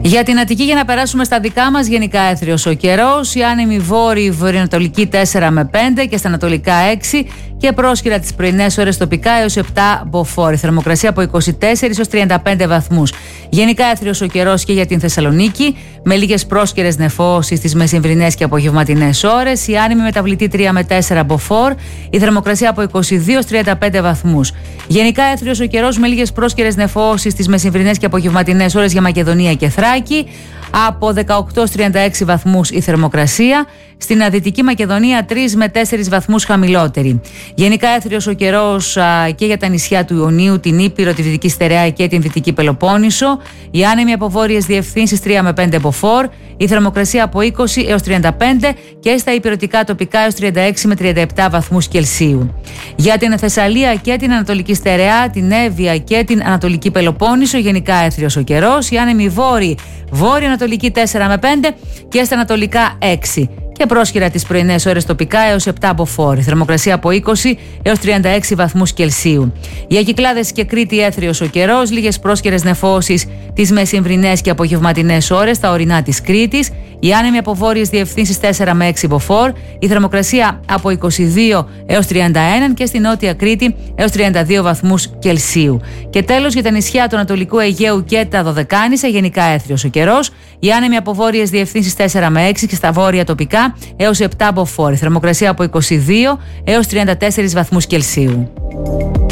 Για την Αττική, για να περάσουμε στα δικά μας, γενικά έθριος ο καιρός. Η άνεμη βόρειη βορειοανατολική 4 με 5 και στα ανατολικά 6 και πρόσκαιρα τις πρωινές ώρες τοπικά έως 7 μποφόρ. Θερμοκρασία από 24 έως 35 βαθμούς. Γενικά έθριος ο καιρός και για την Θεσσαλονίκη, με λίγες πρόσκαιρες νεφώσεις τις μεσημβρινές και απογευματινές ώρες. Η άνεμη μεταβλητή 3 με 4 μποφόρ. Η θερμοκρασία από 22 έως 35 βαθμούς. Γενικά έθριος ο καιρός με λίγες πρόσκαιρες νεφώσεις τις μεσημβρινές και απογευματινές ώρες για Μακεδονία και Θράκη. Από 18 έως 36 βαθμούς η θερμοκρασία. Στην Δυτική Μακεδονία 3 με 4 βαθμούς χαμηλότερη. Γενικά έθριος ο καιρός και για τα νησιά του Ιωνίου, την Ήπειρο, τη Δυτική Στερεά και την Δυτική Πελοπόννησο. Η άνεμη από βόρειες διευθύνσεις 3 με 5 μποφόρ. Η θερμοκρασία από 20 έως 35 και στα υπηρετικά τοπικά έως 36 με 37 βαθμούς Κελσίου. Για την Θεσσαλία και την Ανατολική Στερεά, την Εύβοια και την Ανατολική Πελοπόννησο, γενικά έθριος ο καιρός. Η άνεμη βόρεια-ανατολική 4 με 5 και στα ανατολικά 6. Και πρόσκαιρα τις πρωινές ώρες τοπικά έως 7 μποφόρ. Θερμοκρασία από 20 έως 36 βαθμούς Κελσίου. Για Κυκλάδες και Κρήτη έθριος ο καιρός, λίγες πρόσκαιρες νεφώσεις τις μεσημβρινές και απογευματινές ώρες στα ορεινά της Κρήτης. Η άνεμη από βόρειες διευθύνσεις 4 με 6 μποφόρ. Η θερμοκρασία από 22 έως 31 και στη Νότια Κρήτη έως 32 βαθμούς Κελσίου. Και τέλος για τα νησιά του Ανατολικού Αιγαίου και τα Δωδεκάνησα, γενικά έθριος ο καιρός. Η άνεμη από βόρειες διευθύνσεις 4 με 6 και στα βόρεια τοπικά έως 7 μποφόρ. Θερμοκρασία από 22 έως 34 βαθμούς Κελσίου.